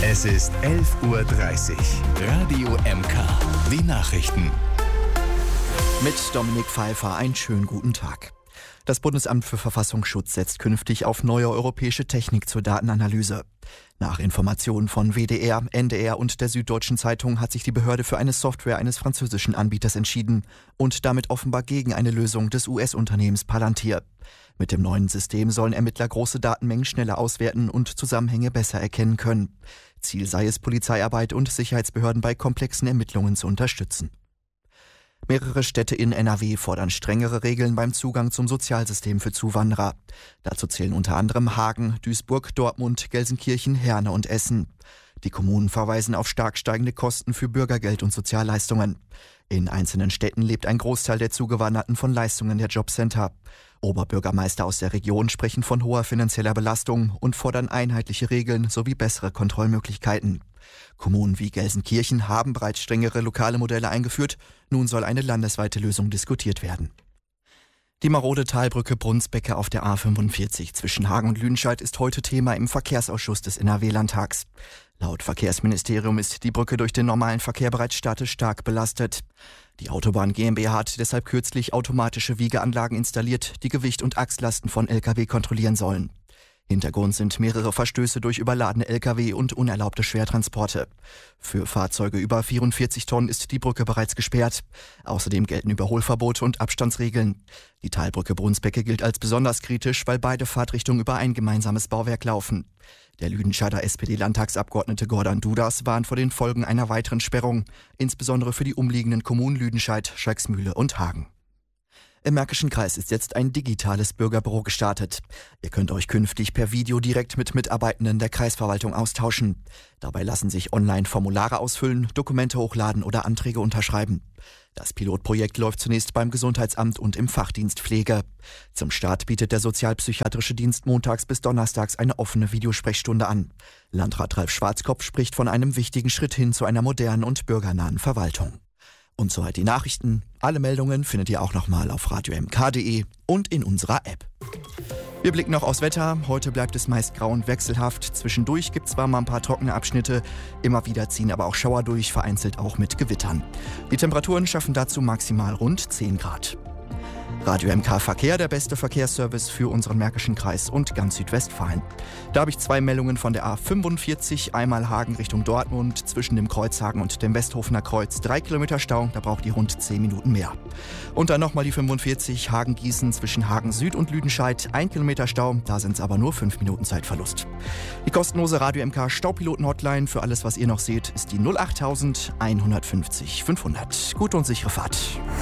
Es ist 11:30 Uhr. Radio MK. Die Nachrichten. Mit Dominik Pfeiffer einen schönen guten Tag. Das Bundesamt für Verfassungsschutz setzt künftig auf neue europäische Technik zur Datenanalyse. Nach Informationen von WDR, NDR und der Süddeutschen Zeitung hat sich die Behörde für eine Software eines französischen Anbieters entschieden und damit offenbar gegen eine Lösung des US-Unternehmens Palantir. Mit dem neuen System sollen Ermittler große Datenmengen schneller auswerten und Zusammenhänge besser erkennen können. Ziel sei es, Polizeiarbeit und Sicherheitsbehörden bei komplexen Ermittlungen zu unterstützen. Mehrere Städte in NRW fordern strengere Regeln beim Zugang zum Sozialsystem für Zuwanderer. Dazu zählen unter anderem Hagen, Duisburg, Dortmund, Gelsenkirchen, Herne und Essen. Die Kommunen verweisen auf stark steigende Kosten für Bürgergeld und Sozialleistungen. In einzelnen Städten lebt ein Großteil der Zugewanderten von Leistungen der Jobcenter. Oberbürgermeister aus der Region sprechen von hoher finanzieller Belastung und fordern einheitliche Regeln sowie bessere Kontrollmöglichkeiten. Kommunen wie Gelsenkirchen haben bereits strengere lokale Modelle eingeführt. Nun soll eine landesweite Lösung diskutiert werden. Die marode Talbrücke Brunsbecke auf der A45 zwischen Hagen und Lüdenscheid ist heute Thema im Verkehrsausschuss des NRW-Landtags. Laut Verkehrsministerium ist die Brücke durch den normalen Verkehr bereits statisch stark belastet. Die Autobahn GmbH hat deshalb kürzlich automatische Wiegeanlagen installiert, die Gewicht und Achslasten von Lkw kontrollieren sollen. Hintergrund sind mehrere Verstöße durch überladene Lkw und unerlaubte Schwertransporte. Für Fahrzeuge über 44 Tonnen ist die Brücke bereits gesperrt. Außerdem gelten Überholverbote und Abstandsregeln. Die Talbrücke Brunsbecke gilt als besonders kritisch, weil beide Fahrtrichtungen über ein gemeinsames Bauwerk laufen. Der Lüdenscheider SPD-Landtagsabgeordnete Gordon Dudas warnt vor den Folgen einer weiteren Sperrung, insbesondere für die umliegenden Kommunen Lüdenscheid, Schalksmühle und Hagen. Im Märkischen Kreis ist jetzt ein digitales Bürgerbüro gestartet. Ihr könnt euch künftig per Video direkt mit Mitarbeitenden der Kreisverwaltung austauschen. Dabei lassen sich online Formulare ausfüllen, Dokumente hochladen oder Anträge unterschreiben. Das Pilotprojekt läuft zunächst beim Gesundheitsamt und im Fachdienst Pflege. Zum Start bietet der Sozialpsychiatrische Dienst montags bis donnerstags eine offene Videosprechstunde an. Landrat Ralf Schwarzkopf spricht von einem wichtigen Schritt hin zu einer modernen und bürgernahen Verwaltung. Und soweit die Nachrichten. Alle Meldungen findet ihr auch nochmal auf radiomk.de und in unserer App. Wir blicken noch aufs Wetter. Heute bleibt es meist grau und wechselhaft. Zwischendurch gibt es zwar mal ein paar trockene Abschnitte, immer wieder ziehen aber auch Schauer durch, vereinzelt auch mit Gewittern. Die Temperaturen schaffen dazu maximal rund 10 Grad. Radio MK Verkehr, der beste Verkehrsservice für unseren Märkischen Kreis und ganz Südwestfalen. Da habe ich 2 Meldungen von der A45, einmal Hagen Richtung Dortmund, zwischen dem Kreuzhagen und dem Westhofener Kreuz 3 Kilometer Stau, da braucht ihr rund 10 Minuten mehr. Und dann nochmal die 45, Hagen-Gießen zwischen Hagen Süd und Lüdenscheid, 1 Kilometer Stau, da sind es aber nur 5 Minuten Zeitverlust. Die kostenlose Radio MK Staupiloten-Hotline für alles, was ihr noch seht, ist die 08000 150 500. Gute und sichere Fahrt.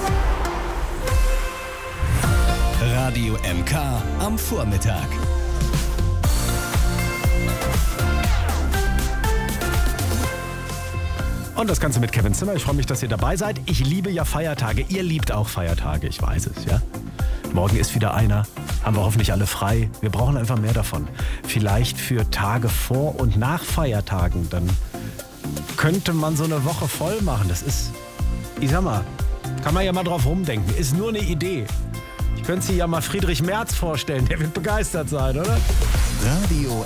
Radio MK am Vormittag. Und das Ganze mit Kevin Zimmer. Ich freue mich, dass ihr dabei seid. Ich liebe ja Feiertage. Ihr liebt auch Feiertage, ich weiß es, ja. Morgen ist wieder einer. Haben wir hoffentlich alle frei. Wir brauchen einfach mehr davon. Vielleicht für Tage vor und nach Feiertagen. Dann könnte man so eine Woche voll machen. Das ist, ich sag mal, kann man ja mal drauf rumdenken. Ist nur eine Idee. Ich könnte Sie ja mal Friedrich Merz vorstellen. Der wird begeistert sein, oder? Radio